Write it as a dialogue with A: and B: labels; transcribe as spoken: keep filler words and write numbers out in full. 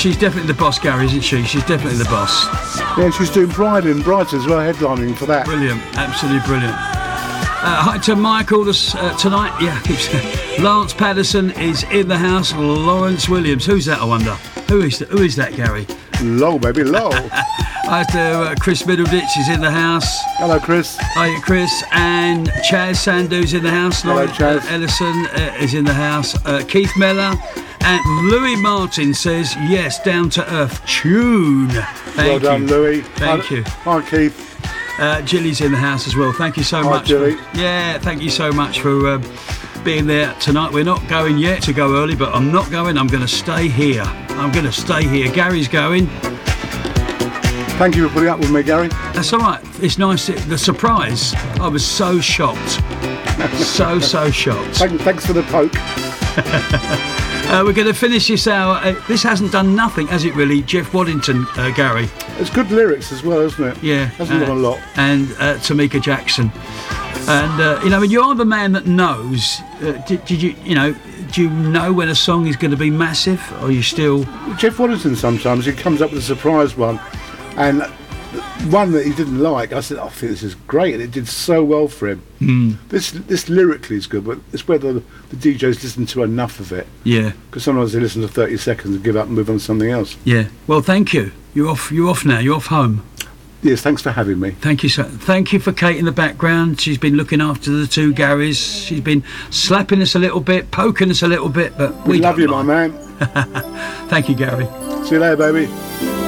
A: she's definitely the boss, Gary, isn't she? She's definitely the boss.
B: Yeah, she's doing Bride in Brighton as well, headlining for that.
A: Brilliant, absolutely brilliant. Uh, hi to Michael this, uh, tonight. Yeah, Lance Patterson is in the house. Lawrence Williams. Who's that, I wonder? Who is that, who is that Gary?
B: Lol, baby, lol.
A: Hi to uh, Chris Middleditch is in the house.
B: Hello, Chris.
A: Hi, Chris. And Chaz Sandhu's in the house.
B: Hello, Chaz.
A: Uh, Ellison uh, is in the house. Uh, Keith Mellor. And Louis Martin says, yes, down to earth tune. Thank
B: well
A: you.
B: done, Louis.
A: Thank
B: Hi,
A: you.
B: Hi, Keith.
A: Uh, Jilly's in the house as well. Thank you so
B: Hi,
A: much.
B: Jilly.
A: For, yeah, thank you so much for uh, being there tonight. We're not going yet to go early, but I'm not going. I'm going to stay here. I'm going to stay here. Gary's going.
B: Thank you for putting up with me, Gary.
A: That's all right. It's nice. The surprise. I was so shocked. so, so shocked.
B: Thank, thanks for the poke.
A: Uh, we're going to finish this hour. Uh, this hasn't done nothing, has it really? Jeff Waddington, uh, Gary.
B: It's good lyrics as well, isn't it?
A: Yeah.
B: Hasn't
A: uh,
B: got a lot.
A: And uh, Tamika Jackson. And, uh, you know, you're the man that knows. Uh, did, did you, you know, do you know when a song is going to be massive? Or are you still...
B: Jeff Waddington sometimes, he comes up with a surprise one. And one that he didn't like, I said, oh, I think this is great. And it did so well for him.
A: Mm.
B: This this lyrically is good, but it's whether the D Js listen to enough of it.
A: Yeah.
B: Because sometimes they listen to thirty seconds and give up and move on to something else.
A: Yeah. Well, thank you. You're off. You're off now. You're off home.
B: Yes, thanks for having me.
A: Thank you, sir. Thank you for Kate in the background. She's been looking after the two Garys. She's been slapping us a little bit, poking us a little bit, but we,
B: we love
A: don't
B: you,
A: mind.
B: my man.
A: Thank you, Gary.
B: See you later, baby.